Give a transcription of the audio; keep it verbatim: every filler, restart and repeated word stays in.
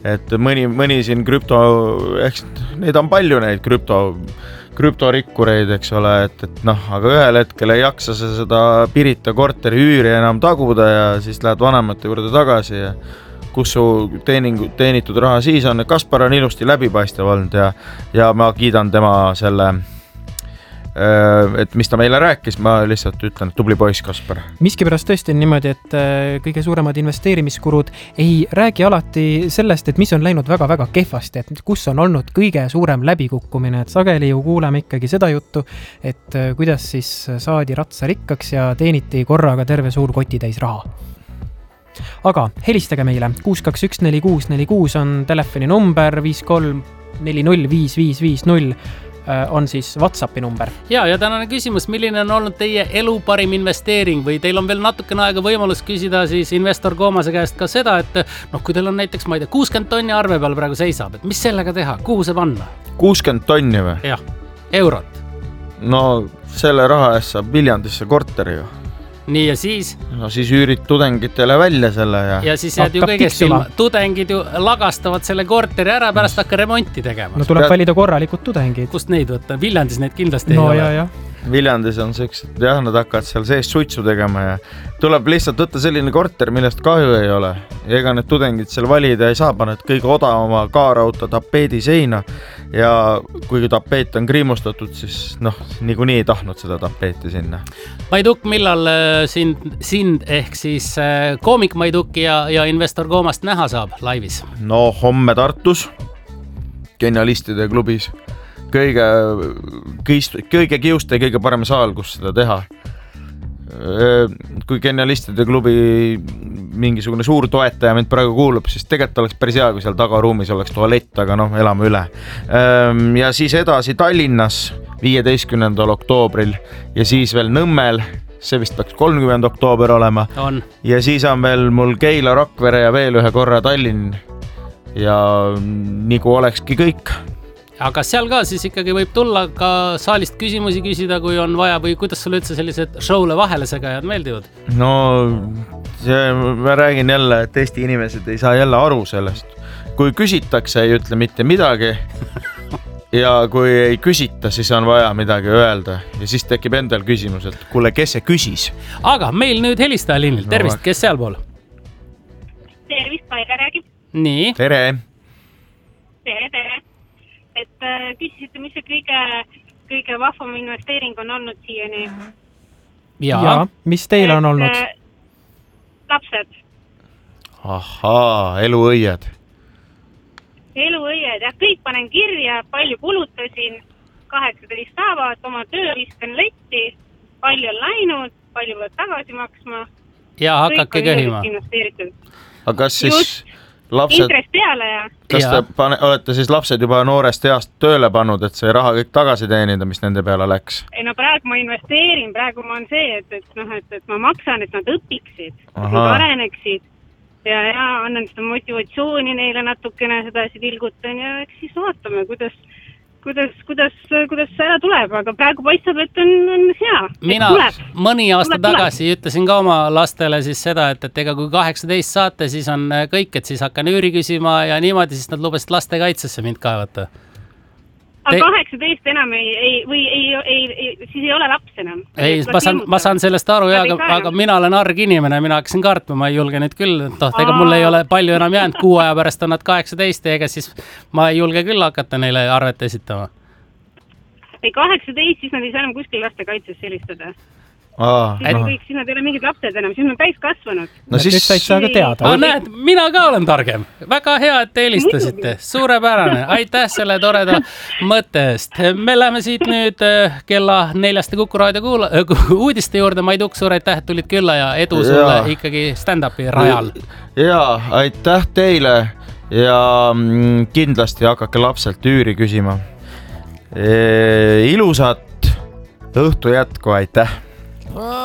et mõni, mõni siin krüpto, eks neid on palju neid krüpto, krüptorikkureid, eks ole, et, et noh, aga ühel hetkel ei jaksa sa seda Pirita korteri üüri enam taguda ja siis lähed vanemate juurde tagasi ja kus su teening, teenitud raha siis on. Kaspar on ilusti läbipaistev olnud ja, ja ma kiidan tema selle, et mis ta meile rääkis, ma lihtsalt ütlen, et tubli poiss Kaspar. Miskipärast tõesti on niimoodi, et kõige suuremad investeerimiskurud ei räägi alati sellest, et mis on läinud väga-väga kehvasti, et kus on olnud kõige suurem läbikukkumine, et sageli ju kuuleme ikkagi seda juttu, et kuidas siis saadi ratsa rikkaks ja teeniti korraga terve suur kotitäis raha. Aga helistage meile, kuus kaks üks neli kuus neli kuus on telefoni number, viis kolm neli null viis viis viis null on siis WhatsAppi number. Ja, ja tänane küsimus, milline on olnud teie elu parim investeering või teil on veel natukene aega võimalus küsida siis investor Koomase käest ka seda, et noh, kui teil on näiteks, ma ei tea, kuuskümmend tonni arve peal praegu seisab, et mis sellega teha, kuhu see panna? kuuskümmend tonni või? Jah, eurot. No selle raha eest saab Viljandisse korteri ju. Nii ja siis? No siis üürid tudengitele välja selle ja... Ja siis jääd ju kõigest ilma. Tudengid ju lagastavad selle korteri ära, pärast hakka remonti tegema. No tuleb Pead... valida korralikud tudengid. Kust neid võtta? Viljandis neid kindlasti no, ei ja, ole. Ja. Viljandis on sellised, jah, nad hakkavad seal sees suitsu tegema ja tuleb lihtsalt võtta selline korter, millest kahju ei ole. Ja ega need tudengid seal valida ei saa, paned kõige odavama kaarauta tapeedi seina ja kui tapeet on kriimustatud, siis noh, niikuinii ei tahtnud seda tapeeti sinna. Maiduk, millal sind, sind ehk siis koomik Maiduk ja, ja investor Koomast näha saab laivis? No homme Tartus, genialistide klubis. Kõige, kõige kiuste ja kõige parem saal, kus seda teha. Kui genialistide klubi mingisugune suur toetaja mind praegu kuulub, siis tegelikult oleks päris hea, kui seal tagaruumis oleks tualett, aga noh, elame üle. Ja siis edasi Tallinnas viieteistkümnendal oktoobril ja siis veel Nõmmel, see vist peaks kolmkümmend oktoober olema. On. Ja siis on veel mul Keila, Rakvere ja veel ühe korra Tallinn ja nagu olekski kõik. Aga seal ka siis ikkagi võib tulla ka saalist küsimusi küsida, kui on vaja või kuidas sulle üldse sellised showle vahele segajad meeldivad? No see, ma räägin jälle, et Eesti inimesed ei saa jälle aru sellest. Kui küsitakse, ei ütle mitte midagi ja kui ei küsita, siis on vaja midagi öelda ja siis tekib endal küsimus, et kuule, kes see küsis? Aga meil nüüd helistaja liinil. Tervist, no, kes seal pool? Tervist, Kaire räägib. Nii. Tere. Tere, tere. Et äh, küsisite, mis see kõige, kõige vahvam investeering on olnud siiani? Ja, ja mis teil on olnud? Äh, lapsed. Ahaa, eluõied. Eluõied, jah, kõik panen kirja, palju kulutasin, kaheksateist päevad, oma töö viskan letti, palju on läinud, palju võid tagasi maksma. Ja hakake köhima. Aga kas siis... Just. Lapsed, intress peale ja... Kas te pane, olete siis lapsed juba noorest east tööle pannud, et see raha kõik tagasi teenida, mis nende peale läks? Ei no praegu ma investeerin, praegu ma on see, et, et, noh, et, et ma maksan, et nad õpiksid, et nad areneksid ja, ja annan seda motivatsiooni neile natukene sedasi tilgutan ja eks siis vaatame, kuidas, kuidas, kuidas, kuidas see ära tuleb, aga praegu paistab, et on, on hea. Mina mõni aasta tuleb, tagasi tuleb. Ütlesin ka oma lastele siis seda, et, et ega kui kaheksateist saate, siis on kõik, et siis hakkan üüri küsima ja niimoodi siis nad lubasid laste kaitsesse mind kaevata. Aga Te... kaheksateist enam ei, ei, või ei, ei, ei, siis ei ole laps enam. Ei, ma saan, ma saan sellest aru, ja, aga, aga mina olen arg inimene, mina hakkasin kartma, ma ei julge nüüd küll, toht, ega mul ei ole palju enam jäänud, kuu aja pärast on nad kaheksateist, ega siis ma ei julge küll hakata neile arvet esitama. Ei, kaheksateist, siis nad ei saa enam kuskil laste kaitses helistada. Aa, siis, no. kõik, siis nad ei ole mingid lapsed enam, siis nad täis kasvanud. No siis said sa ka teada. Ah, näed, mina ka olen targem. Väga hea, et te helistasite. Suurepärane. Aitäh selle toreda mõtte eest. Me läheme siit nüüd kella neljast Kuku raadio kuula, uudiste juurde. Maiduk, suur aitäh, et tulid külla ja edu sulle ja. Ikkagi stand-upi rajal. Ja, aitäh teile ja kindlasti hakake lapselt üüri küsima. E, ilusat õhtu jätku, aitäh!